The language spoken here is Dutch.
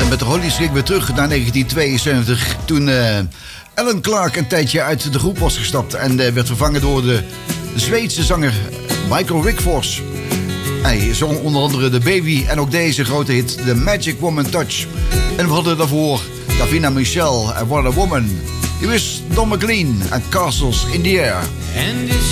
Met de Hollies gingen we terug naar 1972. Toen Alan Clark een tijdje uit de groep was gestapt. En werd vervangen door de Zweedse zanger Michael Wickfors. Hij zong onder andere The Baby en ook deze grote hit The Magic Woman Touch. En we hadden daarvoor Davina Michelle en What a Woman. Hier is Don McLean en Castles in the Air.